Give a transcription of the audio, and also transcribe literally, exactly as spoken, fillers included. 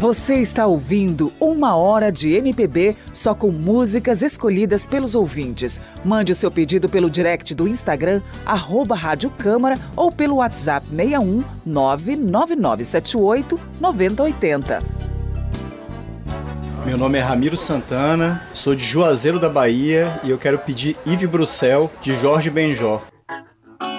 Você está ouvindo Uma Hora de M P B só com músicas escolhidas pelos ouvintes. Mande o seu pedido pelo direct do Instagram, arroba Rádio Câmara, ou pelo WhatsApp seis um nove nove nove sete oito nove zero oito zero. Meu nome é Ramiro Santana, sou de Juazeiro da Bahia e eu quero pedir Yves Bruxelles, de Jorge Benjor.